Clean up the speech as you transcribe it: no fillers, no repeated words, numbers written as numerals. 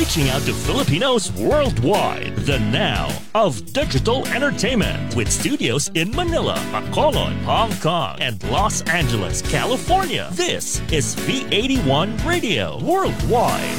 reaching out to Filipinos worldwide. The now of digital entertainment with studios in Manila, Bacolod, Hong Kong, and Los Angeles, California. This is V81 Radio Worldwide.